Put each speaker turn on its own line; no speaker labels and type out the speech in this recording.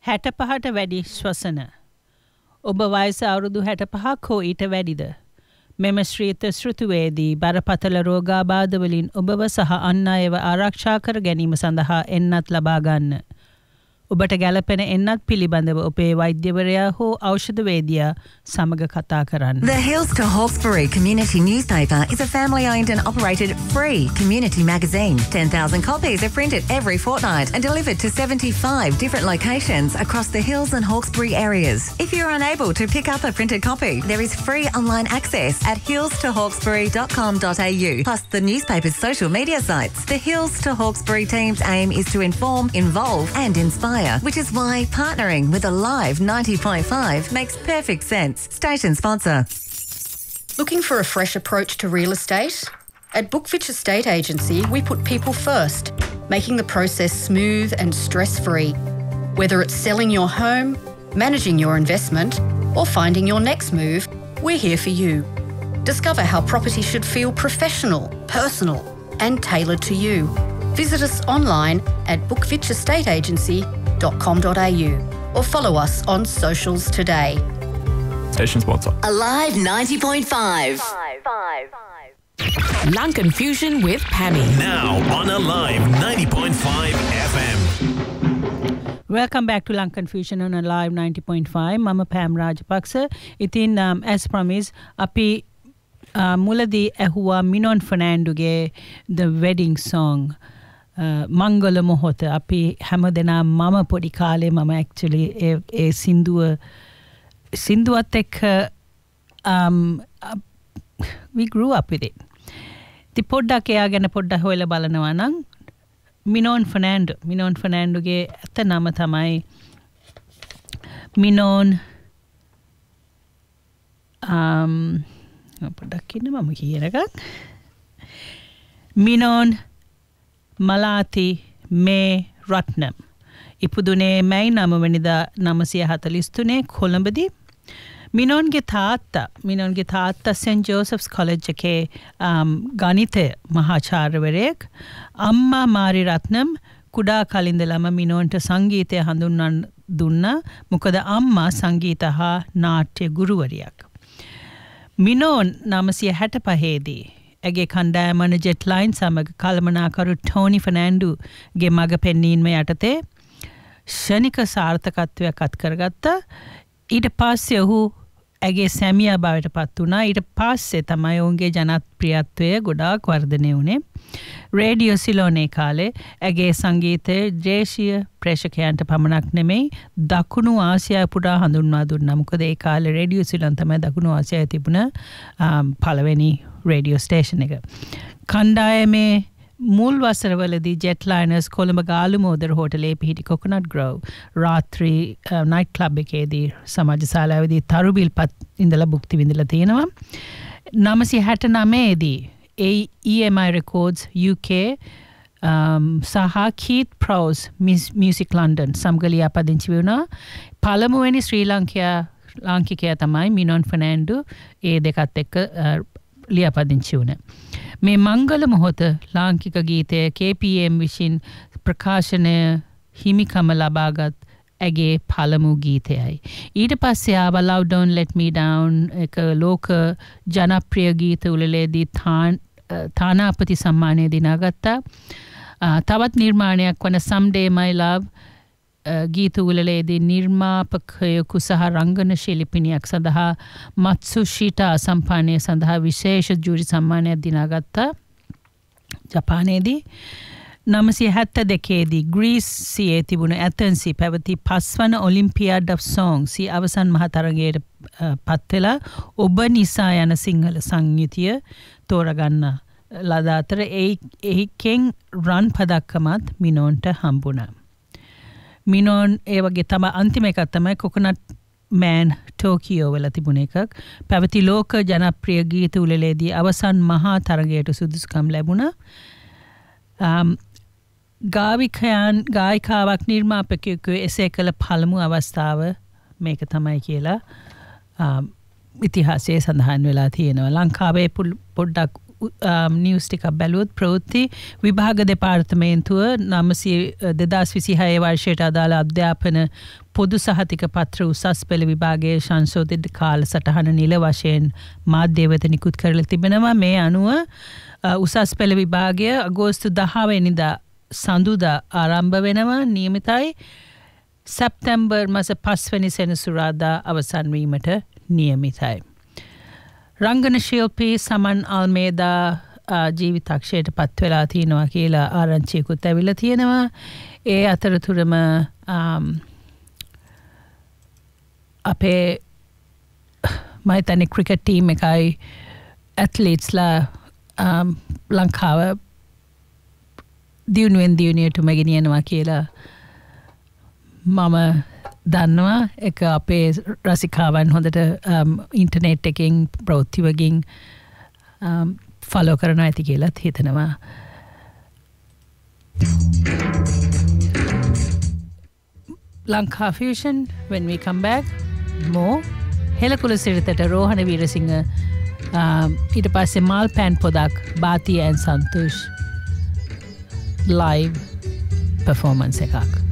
65ට වැඩි ශ්වසන. ඔබ වයස අවුරුදු 65ක් හෝ ඊට වැඩිද? මෙම ශ්‍රීත ශ්‍රුතුවේදී බරපතල රෝගාබාධ වලින් ඔබව සහ අන් අයව ආරක්ෂා කර ගැනීම සඳහා එන්නත් ලබා ගන්න. ඔබට ගැළපෙන එන්නත් පිළිබඳව ඔබේ වෛද්‍යවරයා හෝ ඖෂධවේදියා සමග කතා කරන්න.
The Hills to Hawkesbury Community Newspaper is a family-owned and operated free community magazine. 10,000 copies are printed every fortnight and delivered to 75 different locations across the Hills and Hawkesbury areas. If you're unable to pick up a printed copy, there is free online access at hillstohawkesbury.com.au, plus the newspaper's social media sites. The Hills to Hawkesbury team's aim is to inform, involve and inspire, which is why partnering with Alive 90.5 makes perfect sense. Station sponsor.
Looking for a fresh approach to real estate? At Bookfitch Estate Agency, we put people first, making the process smooth and stress-free. Whether it's selling your home, managing your investment, or finding your next move, we're here for you. Discover how property should feel professional, personal, and tailored to you. Visit us online at bookfitchestateagency.com.au or follow us on socials today.
Station sponsor.
Alive 90.5. Lankan Fusion with Pammy.
Now on Alive 90.5 FM.
Welcome back to Lankan Fusion on Alive 90.5. Mama Pam Rajapaksa. Itin as promised, api muladi ahua Minon Fernandoge the wedding song. මංගල මොහොත අපි හැමදෙනා මම පොඩි කාලේ මම actually ඒ සින්දුවත් එක්ක we grew up with it. ඉතින් පොඩ්ඩක් එයා ගැන පොඩ්ඩක් හොයලා බලනවා නම් මිනෝන් ෆර්නෑන්ඩෝගේ ඇත්ත නම තමයි මිනෝන් පොඩ්ඩක් ඉන්න මම කියන එකක් මිනෝන් මලාති මේ රත්නම් ඉපදුනේ මැයි 9 වෙනිදා 943 කොළඹදී. මිනෝන්ගේ තාත්තා සෙන්ට් ජෝසෆ්ස් කොලෙජ් එකේ ගණිත මහාචාර්යවරයෙක්. අම්මා මාරි රත්නම් කුඩා කලින්දලම මිනෝන්ට සංගීතය හඳුන්වන්න දුන්නා. මොකද අම්මා සංගීත හා නාට්‍ය ගුරුවරියක්. මිනෝන් 965 දී ඇගේ කණ්ඩායමන ජෙට් ලයින් සමග කළමනාකරු ටෝනි ෆර්නෑන්ඩෝගේ මඟ පෙන්වීම යටතේ ශනික සාර්ථකත්වයක් අත් කරගත්තා. ඊට පස්සේ ඔහු ඇගේ සැමියා බවට පත් වුණා. ඊට පස්සේ තමයි ඔවුන්ගේ ජනප්‍රියත්වය ගොඩාක් වර්ධනය වුණේ. රේඩියෝ සිලෝනේ කාලේ ඇගේ සංගීතය දේශීය ප්‍රේක්ෂකයන්ට පමණක් නෙමෙයි දකුණු ආසියාව පුරා හඳුන්වා දුන්නා. මොකද ඒ කාලේ රේඩියෝ සිලෝන් තමයි දකුණු ආසියාවේ තිබුණ පළවෙනි රේඩියෝ ස්ටේෂන් එක. කණ්ඩායමේ මුල් වසරවලදී ජෙට් ලයිනර්ස් කොළඹ ගාලුමෝදර හෝටලේ පිහිටි කොකනට් ග්‍රෝව් රාත්‍රී නයිට් ක්ලබ් එකේදී සමාජ ශාලාවේදී තරුබිල්පත් ඉඳලා භුක්ති විඳලා තියෙනවා. 969 දී EMI Records UK සහ Keith Prowse Music London සමගලියා පදිංචි වුණා. පළමුවෙනි ශ්‍රී ලාංකිකයා තමයි මිනෝන් ෆර්නෑන්ඩෝ ඒ දෙකත් එක්ක ලියාපදිංචි වුණා. මේ මංගල මොහොත ලාංකික ගීතය KPM විසින් ප්‍රකාශනය හිමිකම ලබාගත් ඇගේ පළමු ගීතයයි. ඊට පස්සේ ආව Love Don't Let Me Down එක ලෝක ජනප්‍රිය ගීත උළෙලේදී තානාපති සම්මානය දිනාගත්තා. තවත් නිර්මාණයක් වන Someday My Love ගීත උළෙලේදී නිර්මාපකයෙකු සහ රංගන ශිල්පිනියක් සඳහා මත්සුෂිටා සම්පානය සඳහා විශේෂ ජූරි සම්මානයක් දිනාගත්තා. ජපානයේදී 972 දී ග්‍රීසියේ තිබුණ ඇතන්සි පැවති 5 වන ඔලිම්පියාඩ් ඔෆ් සොන්ග්ස් අවසන් මහ තරගයට පත් වෙලා ඔබ නිසා යන සිංහල සංගීතය තෝරගන්න ලද අතර ඒකෙන් රන් පදක්කමත් මිනෝන්ට හම්බුණා. මිනෝන් ඒ වගේ තමයි අන්තිම එකක් තමයි කොකනට් මෑන් ටෝකියෝ වල තිබුණ එකක්. පැවති ලෝක ජනප්‍රිය ගීත උළෙලේදී අවසන් මහා තරගයට සුදුසුකම් ලැබුණා. ගායිකාවක් නිර්මාපකයෙකු එසේ කළ පළමු අවස්ථාව මේක තමයි කියලා ඉතිහාසයේ සඳහන් වෙලා තියෙනවා. ලංකාවේ පොඩ්ඩක් නිවුස් ටිකක් බැලුවොත් ප්‍රවෘත්ති විභාග දෙපාර්තමේන්තුව 2026 වර්ෂයට අදාළ අධ්‍යාපන පොදු සහතික පත්‍ර උසස් පෙළ විභාගයේ සංශෝධිත කාලසටහන නිල වශයෙන් මාධ්‍ය වෙත නිකුත් කරලා තිබෙනවා. මේ අනුව උසස් පෙළ විභාගය අගෝස්තු 10 වෙනිදා සඳුදා ආරම්භ වෙනවා. නියමිතයි සැප්තැම්බර් මාස 5 වෙනි සෙනසුරාදා අවසන් වීමට නියමිතයි. රංගන ශිල්පී සමන් අල්මේදා ජීවිතක්ෂයට පත් වෙලා තියෙනවා කියලා ආරංචියකුත් ඇවිල්ලා තියෙනවා. ඒ අතරතුරම අපේ මම හිතන්නේ ක්‍රිකට් ටීම් එකයි ඇත්ලීට්ස්ලා ලංකාව දියුණුවෙන් දියුණුවටම ගෙනියනවා කියලා මම දන්නවා. එක අපේ රසිකාවන් හොඳට ඉන්ටර්නෙට් එකෙන් ප්‍රවෘත්ති වලින් ෆලෝ කරනවා ඇති කියලාත් හිතනවා. Lanka Fusion, when we come back, more. Helakula Siritata, Rohana Veerasinghe, ඊට පස්සේ මල් පෑන් පොදක් බාති and Santosh live performance එකක්.